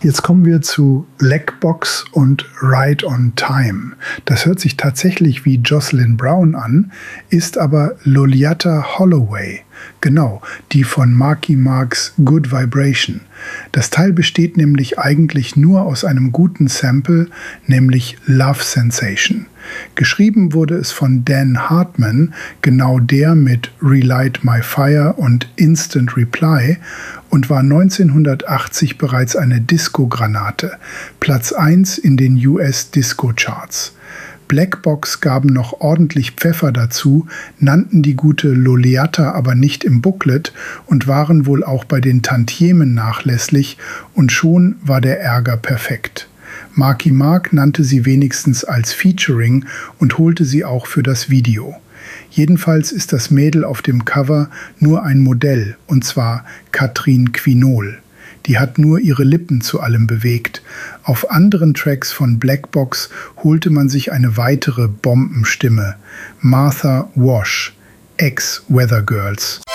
Jetzt kommen wir zu Blackbox und Right on Time. Das hört sich tatsächlich wie Jocelyn Brown an, ist aber Loleatta Holloway. Genau, die von Marky Marks Good Vibration. Das Teil besteht nämlich eigentlich nur aus einem guten Sample, nämlich Love Sensation. Geschrieben wurde es von Dan Hartman, genau der mit Relight My Fire und Instant Reply, und war 1980 bereits eine Disco-Granate, Platz 1 in den US-Disco-Charts. Blackbox gaben noch ordentlich Pfeffer dazu, nannten die gute Loleatta aber nicht im Booklet und waren wohl auch bei den Tantiemen nachlässlich, und schon war der Ärger perfekt. Marky Mark nannte sie wenigstens als Featuring und holte sie auch für das Video. Jedenfalls ist das Mädel auf dem Cover nur ein Modell, und zwar Katrin Quinol. Die hat nur ihre Lippen zu allem bewegt. Auf anderen Tracks von Blackbox holte man sich eine weitere Bombenstimme. Martha Wash, ex-Weather Girls.